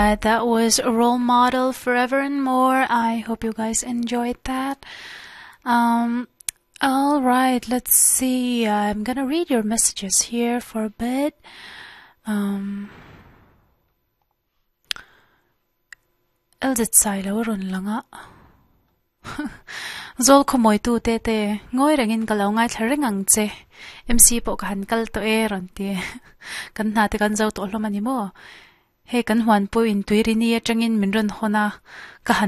That was a role model forever and more. I hope you guys enjoyed that. All right, let's see. I'm gonna read your messages here for a bit. Eldet sailo ron langa. Zol khumoy tu te ngoi rangin kalaw ngai thareng ang che. MC po ka hankal to ron ti. Kan na te kan zau to lo mani mo. He kan huan po in tuiri ni atangin min ron hona ka